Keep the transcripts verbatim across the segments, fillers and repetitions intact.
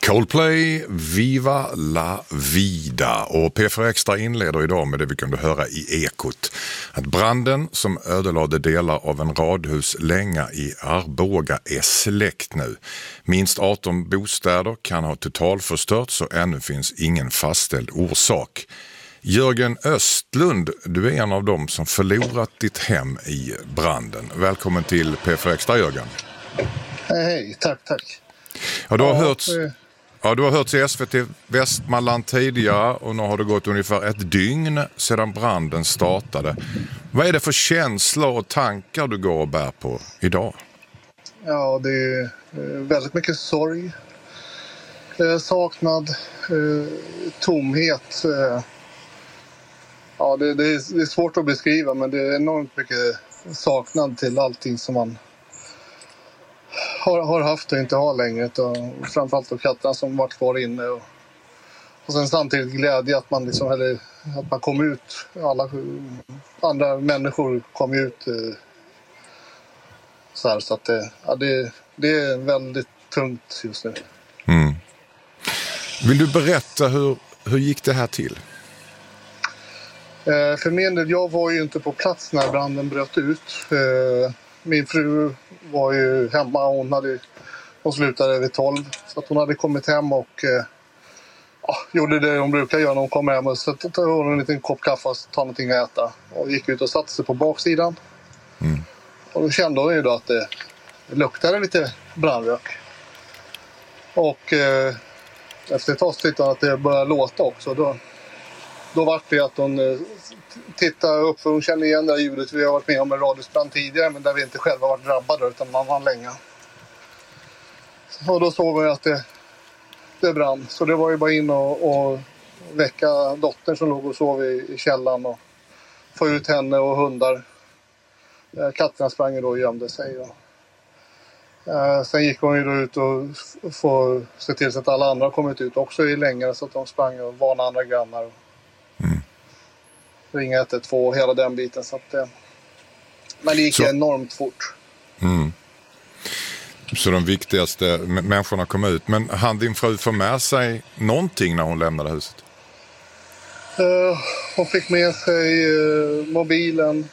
Coldplay, Viva la vida, och P fyra Extra inleder idag med det vi kunde höra i Ekot. Att branden som ödelade delar av en radhuslänga i Arboga är släckt nu. Minst arton bostäder kan ha totalförstörts och ännu finns ingen fastställd orsak. Jörgen Östlund, du är en av dem som förlorat ditt hem i branden. Välkommen till P fyra Extra, Jörgen. Hej, hej. Tack, tack. Ja, du har ja, hörts... Ja, du har hört i S V T Västmanland tidigare och nu har det gått ungefär ett dygn sedan branden startade. Vad är det för känslor och tankar du går och bär på idag? Ja, det är väldigt mycket sorg, saknad, tomhet. Ja, det, det, är, det är svårt att beskriva, men det är enormt mycket saknad till allting som man Har, har haft och inte har längre. Och framförallt då katterna som varit kvar inne. Och, och sen samtidigt glädje att man, liksom, eller, att man kom ut. Alla andra människor kom ut. Så, här, så att det, ja, det, det är väldigt tungt just nu. Mm. Vill du berätta hur, hur gick det här till? Eh, för min del, jag var ju inte på plats när branden bröt ut. Eh, Min fru var ju hemma, hon, hade, hon slutade vid tolv. Så att hon hade kommit hem och eh, ja, gjorde det hon brukar göra när hon kommer hem. Och så tog hon en liten kopp kaffe och tog någonting att äta. Och gick ut och satte sig på baksidan. Mm. Och då kände hon ju då att det, det luktade lite brandrök. Och eh, efter ett tag tyckte hon att det började låta också. Då, då var det att hon... Eh, titta upp, för hon känner igen det här ljudet. Vi har varit med om en radhusbrand tidigare, men där vi inte själva varit drabbade utan man var länge. Och då såg vi att det, det brann. Så det var ju bara in och, och väcka dottern som låg och sov i, i källaren och få ut henne och hundar. Katterna sprang då och gömde sig. Och, eh, sen gick hon ju då ut och få se till så att alla andra kommit ut också i längre, så att de sprang och varnade andra grannar. Mm. Ringa ett ett två och hela den biten. Så att, eh, men det gick så enormt fort. Mm. Så de viktigaste m- människorna kom ut. Men hann din fru få med sig någonting när hon lämnade huset? Uh, hon fick med sig uh, mobilen.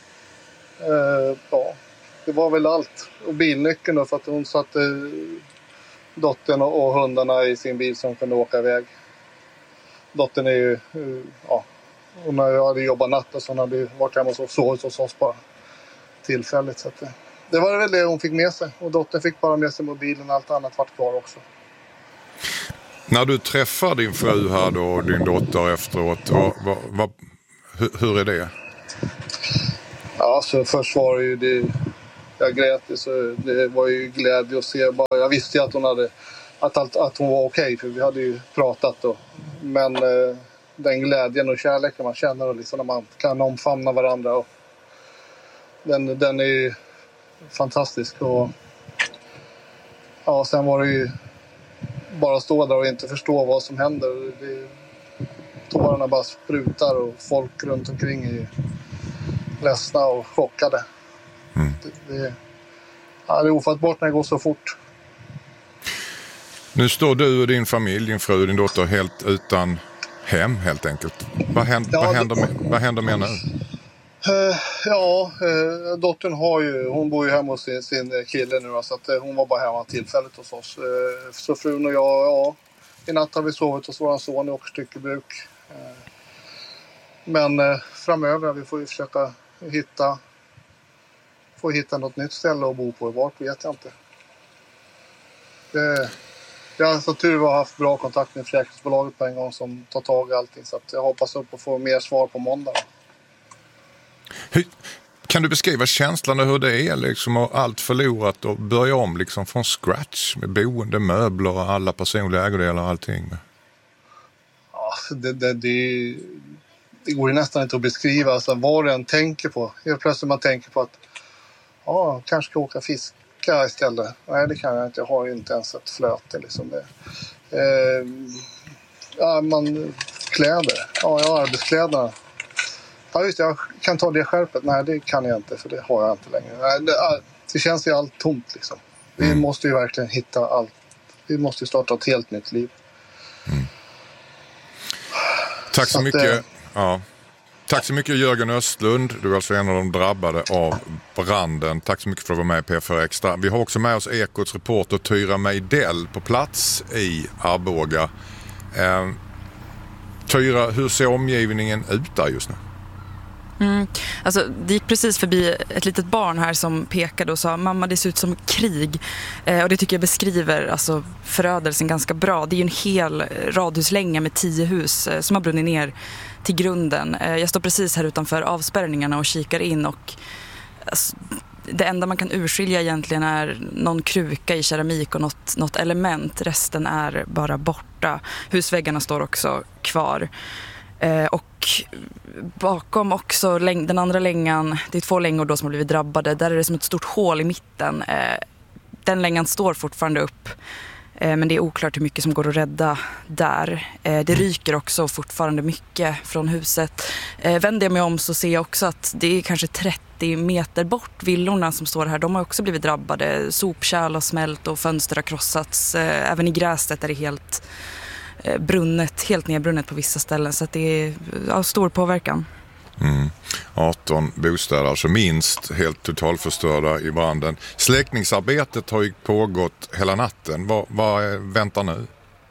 Uh, ja, det var väl allt. Och bilnyckeln då, för att hon satte uh, dottern och, och hundarna i sin bil som kunde åka iväg. Dottern är ju... Uh, ja. Hon hade jobbat natt och så hon hade varit hemma och sovit hos oss bara tillfälligt. Så att det, det var väl det hon fick med sig. Och dottern fick bara med sig mobilen och allt annat vart kvar också. När du träffar din fru här då och din dotter efteråt, vad, vad, vad, hur, hur är det? Ja, så först var det ju det, jag grät, så det var ju glädje att se. Bara, jag visste ju att hon, hade, att, att, att hon var okej, för vi hade ju pratat då. Men... Eh, den glädjen och kärleken man känner och liksom när man kan omfamna varandra. Och den, den är ju fantastisk. Och, ja, sen var det ju bara stå där och inte förstå vad som händer. Det, tårarna bara sprutar och folk runt omkring är ju ledsna och chockade. Mm. Det, det, ja, det är ofattbart när det går så fort. Nu står du och din familj, din fru och din dotter helt utan... hem helt enkelt. Vad händer, ja, vad händer, med, vad händer med nu? Uh, ja, uh, dottern har ju, hon bor ju hemma hos sin, sin kille nu, så att uh, hon var bara hemma tillfälligt hos oss. Uh, så frun och jag, ja, i natt har vi sovit hos vår son i Åkerstyckebruk. Uh, men uh, framöver, vi får ju försöka hitta, få hitta något nytt ställe att bo på. Vart vet jag inte. Det Jag har så tur att ha haft bra kontakt med försäkringsbolaget på en gång som tar tag i allting. Så att jag hoppas upp att få mer svar på måndag. Hur, kan du beskriva känslan och hur det är liksom, och allt förlorat och börja om liksom från scratch med boende, möbler och alla personliga ägodelar och allting? Ja, det, det, det, det går ju nästan inte att beskriva. Alltså, vad den tänker på. Helt plötsligt man tänker på att ja, kanske ska åka fisk. Istället. Nej, det kan jag inte. Jag har ju inte ens ett flöte. Liksom det. Eh, ja, man, kläder. Ja, jag har arbetskläderna. Ja, just det. Jag kan ta det skärpet. Nej, det kan jag inte, för det har jag inte längre. Nej, det, det känns ju allt tomt liksom. Vi mm. måste ju verkligen hitta allt vi måste starta ett helt nytt liv. Mm. Tack så, så mycket. Att, ja. Tack så mycket Jörgen Östlund. Du är alltså en av de drabbade av branden. Tack så mycket för att du var med i P fyra Extra. Vi har också med oss Ekots reporter Tyra Meidell på plats i Arboga. Eh, Tyra, hur ser omgivningen ut där just nu? Mm. Alltså, det gick precis förbi ett litet barn här som pekade och sa mamma, det ser ut som krig. Eh, och det tycker jag beskriver alltså, förödelsen ganska bra. Det är ju en hel radhuslänga med tio hus eh, som har brunnit ner till grunden. Eh, jag står precis här utanför avspärrningarna och kikar in och alltså, det enda man kan urskilja egentligen är någon kruka i keramik och något, något element. Resten är bara borta. Husväggarna står också kvar. Eh, och bakom också läng- den andra längan, det är två längor då som har blivit drabbade, där är det som ett stort hål i mitten. Eh, den längan står fortfarande upp, eh, men det är oklart hur mycket som går att rädda där. Eh, det ryker också fortfarande mycket från huset. Eh, vänder jag mig om så ser jag också att det är kanske trettio meter bort, villorna som står här, de har också blivit drabbade. Sopkärl har smält och fönster har krossats. Eh, även i gräset är det helt brunnet, helt nedbrunnet på vissa ställen, så att det är ja, stor påverkan. Mm. arton bostäder, alltså minst helt totalförstörda i branden. Släckningsarbetet har ju pågått hela natten. Vad, vad väntar nu?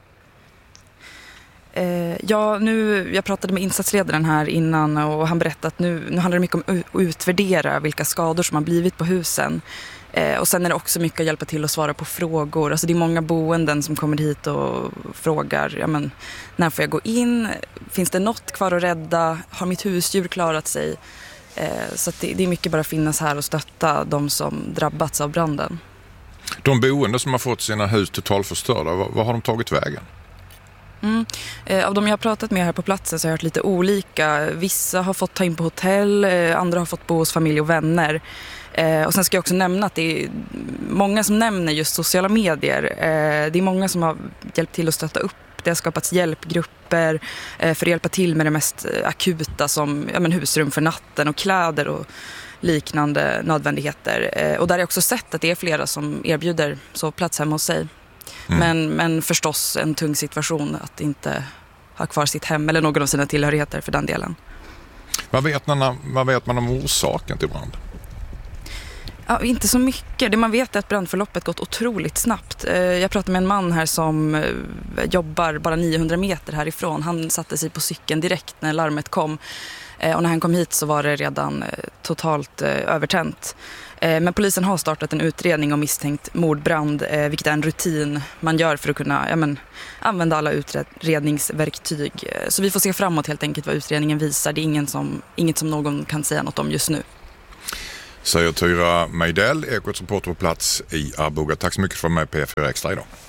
Eh, ja, nu, jag pratade med insatsledaren här innan och han berättade att nu, nu handlar det mycket om att utvärdera vilka skador som har blivit på husen. Eh, och sen är det också mycket att hjälpa till att svara på frågor. Alltså det är många boenden som kommer hit och frågar, ja men, när får jag gå in? Finns det något kvar att rädda? Har mitt husdjur klarat sig? Eh, så att det, det är mycket bara att finnas här och stötta de som drabbats av branden. De boende som har fått sina hus totalförstörda, vad, vad har de tagit vägen? Mm. Eh, av de jag har pratat med här på platsen så har jag hört lite olika. Vissa har fått ta in på hotell, eh, andra har fått bo hos familj och vänner. Eh, och sen ska jag också nämna att det är många som nämner just sociala medier. Eh, det är många som har hjälpt till att stötta upp. Det har skapats hjälpgrupper eh, för att hjälpa till med det mest akuta som ja, men husrum för natten och kläder och liknande nödvändigheter. Eh, och där har jag också sett att det är flera som erbjuder sovplats hemma hos sig. Mm. Men, men förstås en tung situation att inte ha kvar sitt hem eller någon av sina tillhörigheter för den delen. Vad vet man, vad vet man om orsaken till brand? Ja, inte så mycket. Det man vet är att brandförloppet gått otroligt snabbt. Jag pratade med en man här som jobbar bara niohundra meter härifrån. Han satte sig på cykeln direkt när larmet kom. Och när han kom hit så var det redan totalt övertänt. Men polisen har startat en utredning om misstänkt mordbrand, vilket är en rutin man gör för att kunna ja, men, använda alla utredningsverktyg. Så vi får se framåt helt enkelt vad utredningen visar. Det är ingen som, inget som någon kan säga något om just nu. Säger Tyra Meidell, Ekots reporter på plats i Arboga. Tack så mycket för mig P fyra Extra idag.